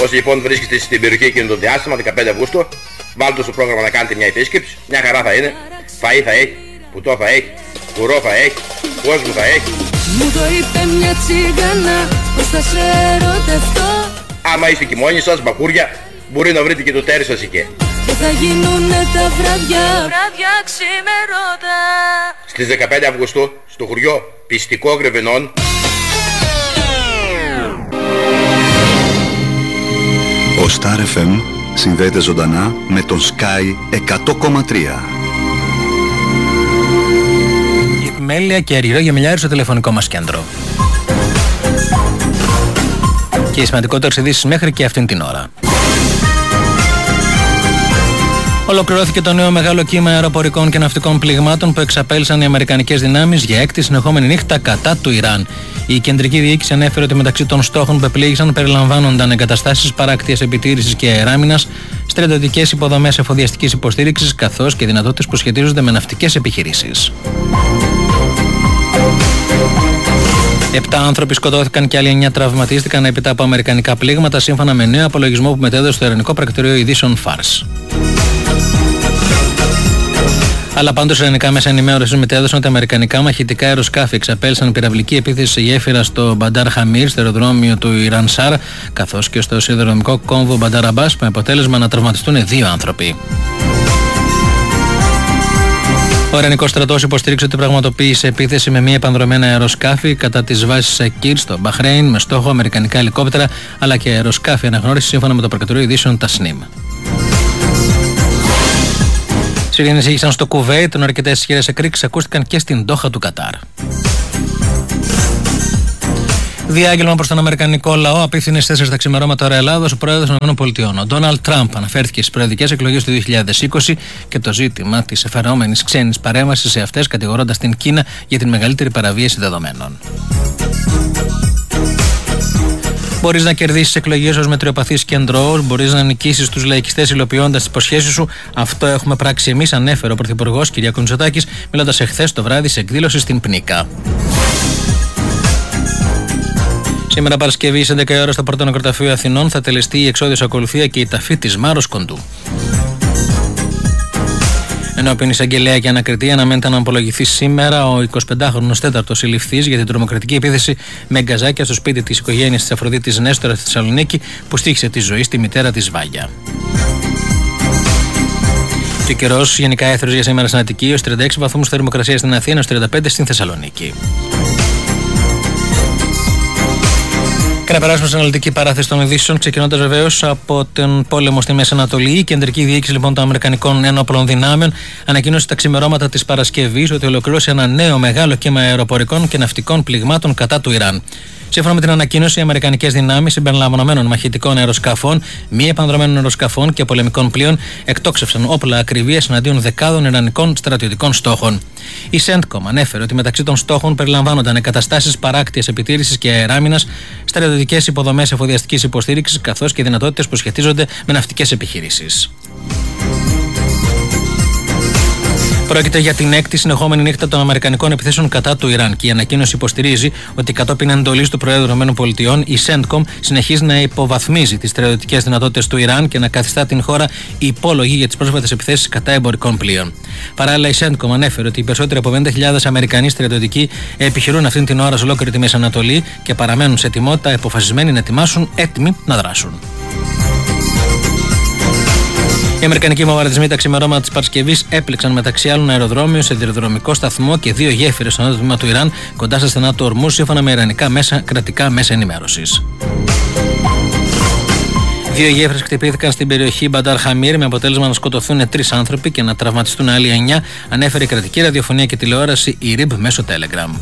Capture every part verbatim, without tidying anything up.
Όσοι λοιπόν βρίσκεστε στην περιοχή εκείνο το διάστημα, δεκαπέντε Αυγούστου, βάλτε στο πρόγραμμα να κάνετε μια επίσκεψη. Μια χαρά θα είναι. Φαΐ θα έχει, πουτό θα έχει, κουρό θα έχει, κόσμο θα έχει. Μου το είπε μια τσίγανα πως θα σε ερωτευτώ. Άμα είστε και μόνοι σας, μπακούρια, μπορεί να βρείτε και το τέρι σας εκεί. Και θα γίνουνε τα βράδια, βράδια ξημερώτα. Στις δεκαπέντε Αυγούστου, στο χωριό Πιστικό Γρεβενών, ο Star εφ εμ συνδέεται ζωντανά με τον Sky εκατό κόμμα τρία. Η επιμέλεια και αργυρό γεμιλιάρι στο τηλεφωνικό μας κέντρο. Και οι σημαντικότερες ειδήσεις μέχρι και αυτήν την ώρα. Ολοκληρώθηκε το νέο μεγάλο κύμα αεροπορικών και ναυτικών πληγμάτων που εξαπέλυσαν οι αμερικανικές δυνάμεις για έκτη συνεχόμενη νύχτα κατά του Ιράν. Η κεντρική διοίκηση ανέφερε ότι μεταξύ των στόχων που επλήγησαν περιλαμβάνονταν εγκαταστάσεις παράκτειας επιτήρησης και αεράμινας, στρατιωτικές υποδομές εφοδιαστικής υποστήριξης καθώς και δυνατότητες που σχετίζονται με ναυτικές επιχειρήσεις. Επτά άνθρωποι σκοτώθηκαν και άλλοι εννιά τραυματίστηκαν έπειτα από αμερικανικά πλήγματα, σύμφωνα με νέο απολογισμό που μετέδωσε το Ιρανικό Πρακτορείο Ειδήσεων Φάρς. Αλλά πάντως οι ιρανικά μέσα ενημέρωσης μετέδωσαν ότι αμερικανικά μαχητικά αεροσκάφη εξαπέλυσαν πυραυλική επίθεση σε γέφυρα στο Μπαντάρ Χαμίρ, στο αεροδρόμιο του Ιράν Σάρ, καθώς και στο σιδηροδρομικό κόμβο Μπαντάρ Αμπάς, με αποτέλεσμα να τραυματιστούν δύο άνθρωποι. Ο Ιρανικός στρατός υποστήριξε ότι πραγματοποίησε επίθεση με μία επανδρομένα αεροσκάφη κατά τις βάσεις Σακίρ στο Μπαχρέιν με στόχο αμερικανικά ελικόπτερα αλλά και αεροσκάφη αναγνώριση, σύμφωνα με το Πρακτορείο Ειδήσεων Τασνίμ. Σιρήνες ήγησαν στο Κουβέιτ, ενώ αρκετές ισχυρές εκρήξεις ακούστηκαν και στην Ντόχα του Κατάρ. Διάγγελμα προς τον αμερικανικό λαό απίθυνε στις τέσσερις τα ξημερώματα ώρα Ελλάδος ο πρόεδρος των ΗΠΑ. Ο Ντόναλντ Τραμπ αναφέρθηκε στις προεδρικές εκλογές του δύο χιλιάδες είκοσι και το ζήτημα της εφαρμόμενης ξένης παρέμβασης σε αυτές, κατηγορώντας την Κίνα για την μεγαλύτερη παραβίαση δεδομένων. Μπορείς να κερδίσεις εκλογές ως μετριοπαθής κεντρός, μπορείς να νικήσεις τους λαϊκιστές υλοποιώντας τις υποσχέσεις σου. Αυτό έχουμε πράξει εμείς, ανέφερε ο Πρωθυπουργός κ. Μητσοτάκης, μιλώντας εχθές το βράδυ σε εκδήλωση στην Πνίκα. Σήμερα Παρασκευή στις έντεκα η ώρα στο Πρώτο Νεκροταφείο Αθηνών θα τελεστεί η εξώδιος ακολουθία και η ταφή της Μάρος Κοντού. Ενώπιον εισαγγελέα και ανακριτή αναμένεται να απολογηθεί σήμερα ο εικοσιπεντάχρονος τέταρτος συλληφθής για την τρομοκρατική επίθεση με γκαζάκια στο σπίτι της οικογένειας της Αφροδίτης Νέστορα στη Θεσσαλονίκη που στοίχησε τη ζωή στη μητέρα της Βάγια. Και ο καιρός γενικά έθρος για σήμερα στην Αττική, ως τριάντα έξι βαθμούς θερμοκρασία στην Αθήνα, ως τριάντα πέντε στην Θεσσαλονίκη. Και να περάσουμε στην αναλυτική παράθεση των ειδήσεων, ξεκινώντας βεβαίως από τον πόλεμο στη Μέση Ανατολή. Η κεντρική διοίκηση λοιπόν των Αμερικανικών Ένοπλων Δυνάμεων ανακοίνωσε τα ξημερώματα της Παρασκευής ότι ολοκλήρωσε ένα νέο μεγάλο κύμα αεροπορικών και ναυτικών πληγμάτων κατά του Ιράν. Σύμφωνα με την ανακοίνωση, οι αμερικανικές δυνάμεις συμπεριλαμβανομένων μαχητικών αεροσκαφών, μη επανδρομένων αεροσκαφών και πολεμικών πλοίων εκτόξευσαν όπλα ακριβίας εναντίον δεκάδων ιρανικών στρατιωτικών στόχων. Η Σέντκομ ανέφερε ότι μεταξύ των στόχων περιλαμβάνονταν εγκαταστάσεις παράκτειας επιτήρησης και αεράμινας, στρατιωτικές υποδομές εφοδιαστικής υποστήριξης καθώς και δυνατότητες που σχετίζονται με ναυτικές επιχειρήσεις. Πρόκειται για την έκτη συνεχόμενη νύχτα των αμερικανικών επιθέσεων κατά του Ιράν και η ανακοίνωση υποστηρίζει ότι κατόπιν εντολής του Προέδρου των ΗΠΑ η Σέντκομ συνεχίζει να υποβαθμίζει τις στρατιωτικές δυνατότητες του Ιράν και να καθιστά την χώρα υπόλογη για τις πρόσφατες επιθέσεις κατά εμπορικών πλοίων. Παράλληλα, η Σέντκομ ανέφερε ότι οι περισσότεροι από πενήντα χιλιάδες Αμερικανοί στρατιωτικοί επιχειρούν αυτήν την ώρα σε ολόκληρη τη Μέση Ανατολή και παραμένουν σε ετοιμότητα, αποφασισμένοι να ετοιμάσουν, έτοιμοι να δράσουν. Οι αμερικανικοί βομβαρδισμοί τα ξημερώματα της Παρασκευής έπληξαν μεταξύ άλλων αεροδρόμιο, σιδηροδρομικό σταθμό και δύο γέφυρες στο νότιο τμήμα του Ιράν κοντά στα στενά του Ορμούζ, σύμφωνα με ιρανικά μέσα, κρατικά μέσα ενημέρωσης. Δύο γέφυρες χτυπήθηκαν στην περιοχή Μπαντάρ Χαμίρ με αποτέλεσμα να σκοτωθούν τρεις άνθρωποι και να τραυματιστούν άλλοι εννιά, ανέφερε η κρατική ραδιοφωνία και τηλεόραση Ιριμπ μέσω Telegram.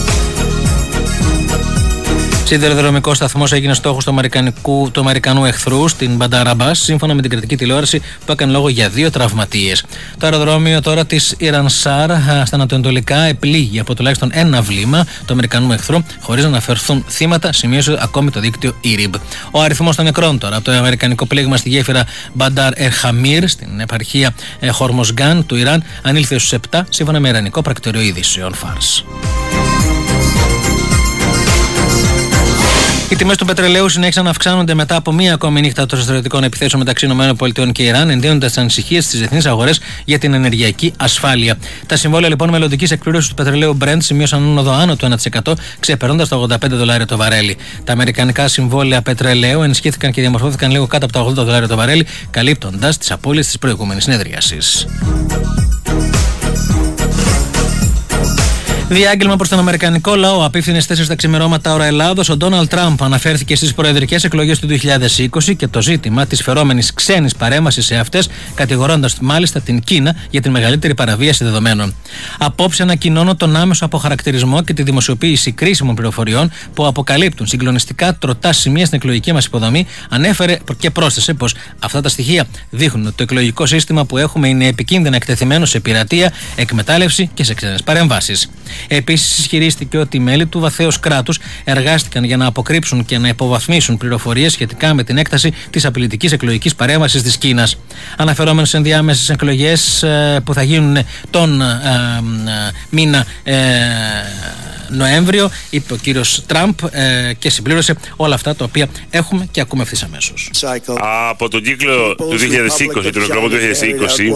Σιδηροδρομικός σταθμός έγινε στόχος του, του Αμερικανού εχθρού στην Μπαντάρ Αμπάς, σύμφωνα με την κρατική τηλεόραση που έκανε λόγο για δύο τραυματίες. Το αεροδρόμιο τώρα της Ιράν Σάρ στα ανατολικά επλήγει από τουλάχιστον ένα βλήμα του Αμερικανού εχθρού, χωρίς να αναφερθούν θύματα, σημείωσε ακόμη το δίκτυο Ιριμπ. Ο αριθμός των νεκρών τώρα από το αμερικανικό πλήγμα στη γέφυρα Μπαντάρ Ερχαμίρ στην επαρχία Χορμοσγκάν του Ιράν ανήλθε στους επτά, σύμφωνα με Ιρανικό Πρακτορείο Ειδήσεων Φάρς. Οι τιμές του πετρελαίου συνέχισαν να αυξάνονται μετά από μία ακόμη νύχτα των στρατιωτικών επιθέσεων μεταξύ ΗΠΑ και Ιράν, εντείνοντας τις ανησυχίες στις διεθνείς αγορές για την ενεργειακή ασφάλεια. Τα συμβόλαια λοιπόν μελλοντικής εκπλήρωσης του πετρελαίου Brent σημείωσαν άνοδο άνω του ένα τοις εκατό, ξεπερνώντας τα ογδόντα πέντε δολάρια το βαρέλι. Τα αμερικανικά συμβόλαια πετρελαίου ενισχύθηκαν και διαμορφώθηκαν λίγο κάτω από τα ογδόντα δολάρια το βαρέλι, καλύπτοντας τις απώλειες της προηγούμενης συνεδρίασης. Διάγγελμα προς τον Αμερικανικό λαό. Απίφθινες τέσσερις τα ξημερώματα ώρα Ελλάδος, ο Ντόναλντ Τραμπ αναφέρθηκε στις προεδρικές εκλογές του δύο χιλιάδες είκοσι και το ζήτημα της φερόμενης ξένης παρέμβασης σε αυτές, κατηγορώντας μάλιστα την Κίνα για την μεγαλύτερη παραβίαση δεδομένων. Απόψε ανακοινώνω τον άμεσο αποχαρακτηρισμό και τη δημοσιοποίηση κρίσιμων πληροφοριών που αποκαλύπτουν συγκλονιστικά τροτά σημεία στην εκλογική μας υποδομή, ανέφερε και πρόσθεσε πως αυτά τα στοιχεία δείχνουν ότι το εκλογικό σύστημα που έχουμε είναι επικίνδυνα εκτεθειμένο σε πειρατεία, εκμετάλλευση και σε ξένες παρεμβάσεις. Επίσης, ισχυρίστηκε ότι οι μέλη του βαθέως κράτους εργάστηκαν για να αποκρύψουν και να υποβαθμίσουν πληροφορίες σχετικά με την έκταση της απειλητικής εκλογικής παρέμβασης της Κίνας. Αναφερόμενος σε ενδιάμεσες εκλογές ε, που θα γίνουν τον ε, ε, μήνα ε, Νοέμβριο, είπε ο κύριος Τραμπ ε, και συμπλήρωσε όλα αυτά τα οποία έχουμε και ακούμε ευθύς αμέσως. Από τον κύκλο του δύο χιλιάδες είκοσι, τον εκλογό του δύο χιλιάδες είκοσι,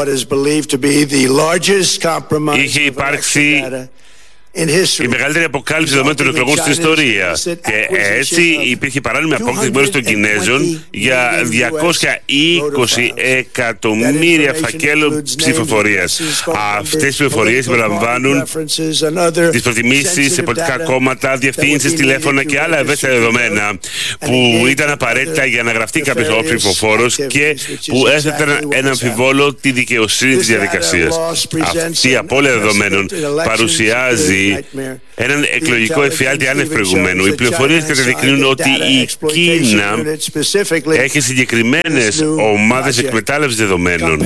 είχε υπάρξει η μεγαλύτερη αποκάλυψη δεδομένων των εκλογών στην ιστορία. Και έτσι υπήρχε παράνομη απόκτηση μέρους των Κινέζων για διακόσια είκοσι εκατομμύρια φακέλων ψηφοφορίας. Αυτές οι πληροφορίες συμπεριλαμβάνουν τις προτιμήσεις σε πολιτικά κόμματα, διευθύνσεις, τηλέφωνα και άλλα ευαίσθητα δεδομένα που ήταν απαραίτητα για να γραφτεί κάποιος ως ψηφοφόρος και που έθεταν ένα αμφιβόλο τη δικαιοσύνη της διαδικασίας. Αυτή η απώλεια δεδομένων παρουσιάζει έναν εκλογικό εφιάλτη άνευ προηγουμένου. Οι πληροφορίες καταδεικνύουν ότι η Κίνα έχει συγκεκριμένες ομάδες εκμετάλλευσης δεδομένων.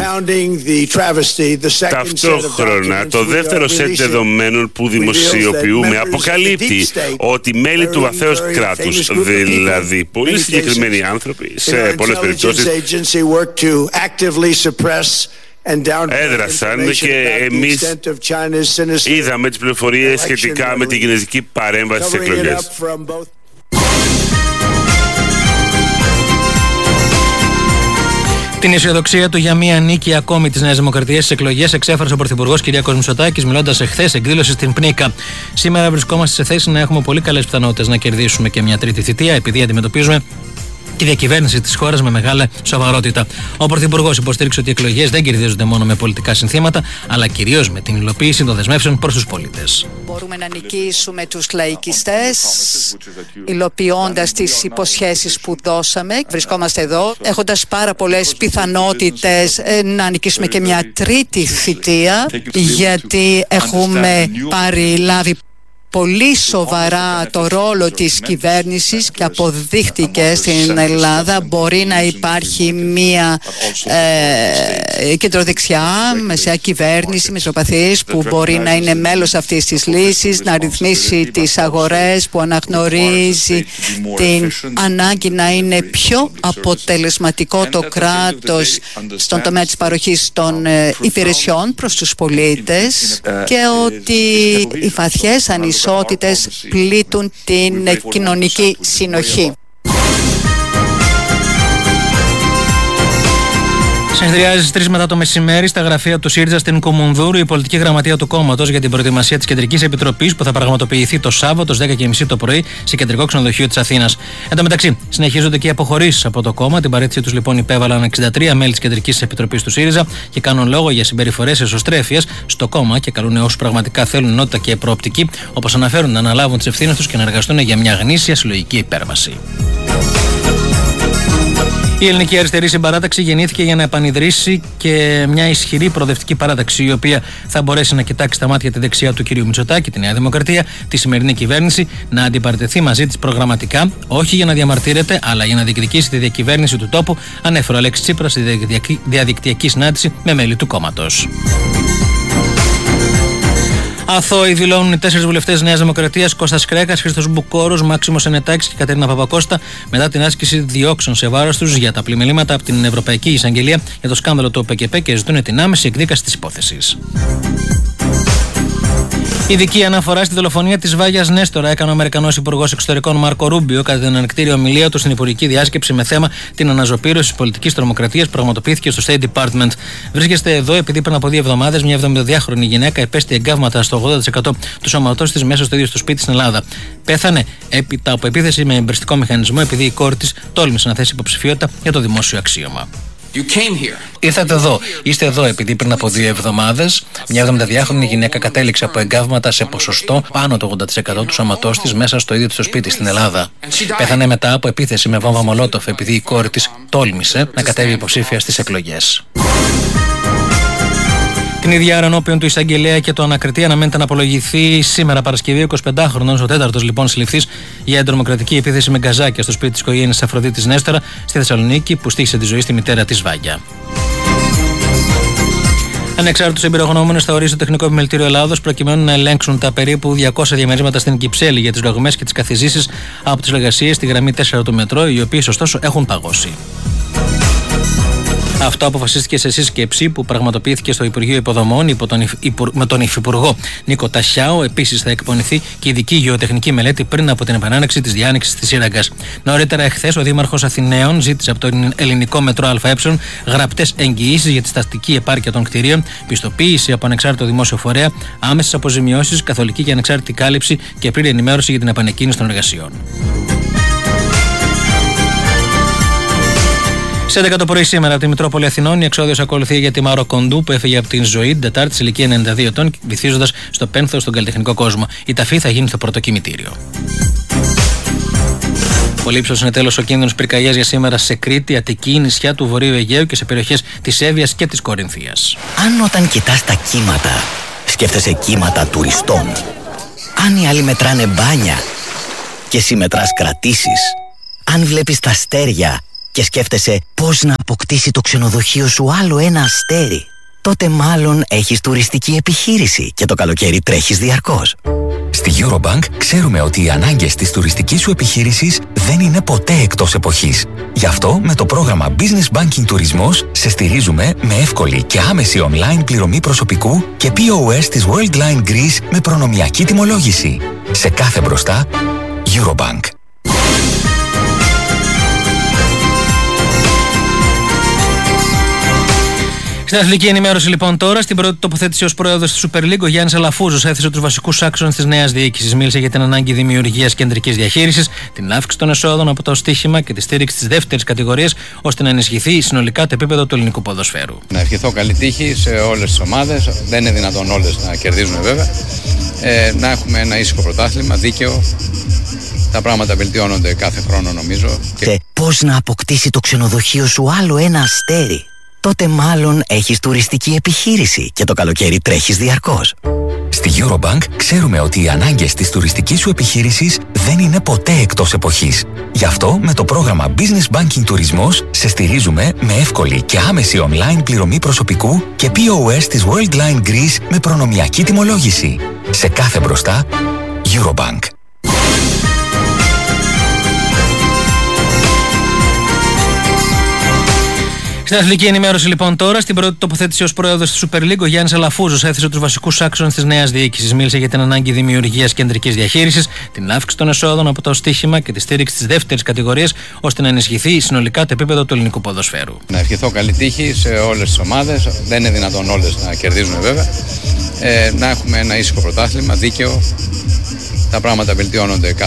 Ταυτόχρονα, το δεύτερο σετ δεδομένων που δημοσιοποιούμε αποκαλύπτει ότι μέλη του βαθέως κράτους, δηλαδή πολύ συγκεκριμένοι άνθρωποι, σε πολλές περιπτώσεις έδρασαν και εμείς είδαμε τις πληροφορίες σχετικά με την κινέζικη παρέμβαση στις εκλογές. Την αισιοδοξία του για μία νίκη ακόμη της Νέας Δημοκρατίας στις εκλογές εξέφρασε ο Πρωθυπουργός Κυριάκος Μητσοτάκης, μιλώντας εχθές εκδήλωση στην Πνίκα. Σήμερα βρισκόμαστε σε θέση να έχουμε πολύ καλές πιθανότητες να κερδίσουμε και μια τρίτη θητεία, επειδή αντιμετωπίζουμε τη διακυβέρνηση της χώρας με μεγάλη σοβαρότητα. Ο Πρωθυπουργός υποστήριξε ότι οι εκλογές δεν κερδίζονται μόνο με πολιτικά συνθήματα, αλλά κυρίως με την υλοποίηση των δεσμεύσεων προς τους πολίτες. Μπορούμε να νικήσουμε τους λαϊκιστές, υλοποιώντας τις υποσχέσεις που δώσαμε. Βρισκόμαστε εδώ, έχοντας πάρα πολλές πιθανότητες να νικήσουμε και μια τρίτη θητεία, γιατί έχουμε πάρει λάβει πολύ σοβαρά το ρόλο της κυβέρνησης και αποδείχτηκε στην Ελλάδα. Μπορεί να υπάρχει μία ε, κεντροδεξιά, μεσαία κυβέρνηση, μεσοπαθής, που μπορεί να είναι μέλος αυτής της λύσης, να ρυθμίσει τις αγορές, που αναγνωρίζει την ανάγκη να είναι πιο αποτελεσματικό το κράτος στον τομέα της παροχής των ε, υπηρεσιών προς τους πολίτες και ότι οι βαθιές ανισότητες ισότητες πλήττουν την κοινωνική συνοχή. Συνεδριάζει στις τρεις μετά το μεσημέρι στα γραφεία του ΣΥΡΙΖΑ στην Κουμουνδούρου η πολιτική γραμματεία του κόμματος για την προετοιμασία της Κεντρικής Επιτροπής που θα πραγματοποιηθεί το Σάββατο στις δέκα και μισή το πρωί σε κεντρικό ξενοδοχείο της Αθήνας. Εν τω μεταξύ, συνεχίζονται και οι αποχωρήσεις από το κόμμα. Την παρέτησή τους λοιπόν υπέβαλαν εξήντα τρία μέλη της Κεντρικής Επιτροπής του ΣΥΡΙΖΑ και κάνουν λόγο για συμπεριφορές εσωστρέφειας στο κόμμα και καλούν όσους πραγματικά θέλουν ενότητα και προοπτική, όπως αναφέρουν, να αναλάβουν τις ευθύνες τους και να εργαστούν για μια γνήσια συλλογική υπέρβαση. Η Ελληνική Αριστερή Συμπαράταξη γεννήθηκε για να επανιδρύσει και μια ισχυρή προοδευτική παράταξη, η οποία θα μπορέσει να κοιτάξει τα μάτια τη δεξιά του κ. Μητσοτάκη, τη Νέα Δημοκρατία, τη σημερινή κυβέρνηση, να αντιπαρατεθεί μαζί της προγραμματικά, όχι για να διαμαρτύρεται, αλλά για να διεκδικήσει τη διακυβέρνηση του τόπου, ανέφερε ο Αλέξης Τσίπρας στη διαδικτυακή συνάντηση με μέλη του κόμματος. Αθώοι δηλώνουν οι τέσσερις βουλευτές Νέας Δημοκρατίας, Κώστας Κρέκας, Χρήστος Μπουκόρος, Μάξιμος Ενετάκης και Κατερίνα Παπακώστα, μετά την άσκηση διώξεων σε βάρος τους για τα πλημελήματα από την Ευρωπαϊκή Εισαγγελία για το σκάνδαλο του ΟΠΕΚΕΠΕ και ζητούν την άμεση εκδίκαση της υπόθεσης. Ειδική αναφορά στη δολοφονία της Βάγιας Νέστορα έκανε ο Αμερικανός Υπουργός Εξωτερικών Μάρκο Ρούμπιο κατά την ανεκτήρια ομιλία του στην Υπουργική Διάσκεψη με θέμα την αναζωπήρωση της πολιτικής τρομοκρατίας που πραγματοποιήθηκε στο State Department. Βρίσκεστε εδώ επειδή πριν από δύο εβδομάδες μια εβδομηνταδυάχρονη γυναίκα επέστη εγκάβματα στο ογδόντα τοις εκατό του σώματός της μέσα στο ίδιο στο σπίτι στην Ελλάδα. Πέθανε έπειτα από επίθεση με εμπριστικό μηχανισμό επειδή η κόρη της τόλμησε να θέσει υποψηφιότητα για το δημόσιο αξίωμα. Ήρθατε εδώ. Είστε εδώ επειδή πριν από δύο εβδομάδες μια εβδομηνταδυάχρονη γυναίκα κατέληξε από εγκάβματα σε ποσοστό πάνω το ογδόντα τοις εκατό του σώματός της μέσα στο ίδιο το σπίτι στην Ελλάδα. Πέθανε μετά από επίθεση με βόμβα Μολότοφ επειδή η κόρη της τόλμησε να κατέβει υποψήφια στις εκλογές. Την ίδια ώρα ενώπιον του εισαγγελέα και του ανακριτή αναμένεται να απολογηθεί σήμερα Παρασκευή ο εικοσιπεντάχρονος, ο τέταρτος λοιπόν συλληφθής για εντρομοκρατική επίθεση με γκαζάκια στο σπίτι της οικογένειας Αφροδίτης Νέστορα στη Θεσσαλονίκη που στοίχησε τη ζωή στη μητέρα της Βάγια. Ανεξάρτητους εμπειρογνώμονες θα ορίσει το Τεχνικό Επιμελητήριο Ελλάδος προκειμένου να ελέγξουν τα περίπου διακόσια διαμερίσματα στην Κυψέλη για τις λογμές και τις καθιζήσεις από τις εργασίες στη γραμμή τέσσερα του μετρό, οι οποίες ωστόσο έχουν παγώσει. Αυτό αποφασίστηκε σε σύσκεψη που πραγματοποιήθηκε στο Υπουργείο Υποδομών υπό τον Υφυπουργό, με τον Υφυπουργό Νίκο Τασιάο. Επίσης, θα εκπονηθεί και ειδική γεωτεχνική μελέτη πριν από την επανάνοιξη της διάνοιξης της σύραγγας. Νωρίτερα, εχθές, ο Δήμαρχος Αθηναίων ζήτησε από το ελληνικό μετρό ΑΕ γραπτές εγγυήσεις για τη στατική επάρκεια των κτηρίων, πιστοποίηση από ανεξάρτητο δημόσιο φορέα, άμεσες αποζημιώσεις, καθολική και ανεξάρτητη κάλυψη και πλήρη ενημέρωση για την επανεκκίνηση των εργασιών. Σε έντεκα το πρωί σήμερα από τη Μητρόπολη Αθηνών η εξόδιος ακολουθεί για τη Μάρο Κοντού που έφυγε από την ζωή την Τετάρτη σε ηλικία ενενήντα δύο ετών, βυθίζοντας στο πένθος στον καλλιτεχνικό κόσμο. Η ταφή θα γίνει στο πρώτο κημητήριο. Πολύ ύψος είναι τέλος ο κίνδυνος πυρκαγιάς για σήμερα σε Κρήτη, Αττική, νησιά του Βορείου Αιγαίου και σε περιοχές της Εύβοιας και της Κορινθίας. Αν όταν κοιτάς τα κύματα σκέφτεσαι κύματα τουριστών, αν οι άλλοι μετράνε μπάνια και εσύ μετράς κρατήσεις, αν βλέπεις τα αστέρια και σκέφτεσαι πώς να αποκτήσει το ξενοδοχείο σου άλλο ένα αστέρι, τότε μάλλον έχεις τουριστική επιχείρηση και το καλοκαίρι τρέχεις διαρκώς. Στη Eurobank ξέρουμε ότι οι ανάγκες της τουριστικής σου επιχείρησης δεν είναι ποτέ εκτός εποχής. Γι' αυτό με το πρόγραμμα Business Banking Τουρισμός σε στηρίζουμε με εύκολη και άμεση online πληρωμή προσωπικού και πι ο ες της Worldline Greece με προνομιακή τιμολόγηση. Σε κάθε μπροστά, Eurobank. Στην αθλητική ενημέρωση λοιπόν τώρα, στην πρώτη τοποθέτηση ως πρόεδρος της Super League, ο Γιάννης Αλαφούζος έθεσε τους βασικούς άξονες της νέας διοίκησης. Μίλησε για την ανάγκη δημιουργίας κεντρικής διαχείρισης, την αύξηση των εσόδων από το στοίχημα και τη στήριξη της δεύτερης κατηγορίας, ώστε να ενισχυθεί συνολικά το επίπεδο του ελληνικού ποδοσφαίρου. Να ευχηθώ καλή τύχη σε όλες τις ομάδες. Δεν είναι δυνατόν όλες να κερδίζουν βέβαια. Ε, να έχουμε ένα ήσυχο πρωτάθλημα, δίκαιο. Τα πράγματα βελτιώνονται κάθε χρόνο νομίζω. Και πώς να αποκτήσει το ξενοδοχείο σου άλλο ένα αστέρι, τότε μάλλον έχεις τουριστική επιχείρηση και το καλοκαίρι τρέχεις διαρκώς. Στη Eurobank ξέρουμε ότι οι ανάγκες της τουριστικής σου επιχείρησης δεν είναι ποτέ εκτός εποχής. Γι' αυτό με το πρόγραμμα Business Banking Τουρισμός σε στηρίζουμε με εύκολη και άμεση online πληρωμή προσωπικού και πι ο ες της Worldline Greece με προνομιακή τιμολόγηση. Σε κάθε μπροστά, Eurobank. Στην αθλητική ενημέρωση λοιπόν τώρα, στην πρώτη τοποθέτηση ως πρόεδρος της Super League, ο Γιάννης Αλαφούζος έθεσε τους βασικούς άξονες της νέας διοίκησης. Μίλησε για την ανάγκη δημιουργίας κεντρικής διαχείρισης, την αύξηση των εσόδων από το στοίχημα και τη στήριξη της δεύτερης κατηγορίας, ώστε να ενισχυθεί συνολικά το επίπεδο του ελληνικού ποδοσφαίρου. Να ευχηθώ καλή τύχη σε όλες τις ομάδες. Δεν είναι δυνατόν όλες να κερδίζουν βέβαια. Ε, να έχουμε ένα ήσυχο πρωτάθλημα, δίκαιο. Τα πράγματα βελτιώνονται κάθε